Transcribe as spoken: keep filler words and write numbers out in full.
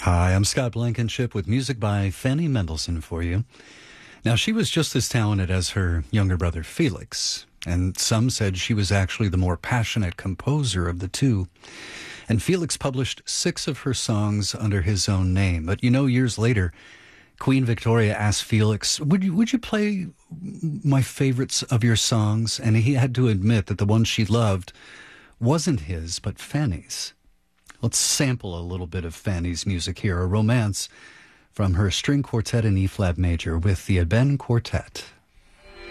Hi, I'm Scott Blankenship with music by Fanny Mendelssohn for you. Now, she was just as talented as her younger brother Felix, and some said she was actually the more passionate composer of the two. And Felix published six of her songs under his own name. But, you know, years later, Queen Victoria asked Felix, would you, would you play my favorites of your songs? And he had to admit that the one she loved wasn't his, but Fanny's. Let's sample a little bit of Fanny's music here, a romance from her string quartet in E-flat major with the Eben Quartet.